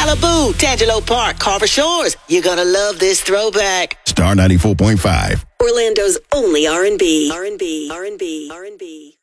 Malibu, Tangelo Park, Carver Shores. You're gonna love this throwback. Star 94.5. Orlando's only R&B. R&B. R&B. R&B.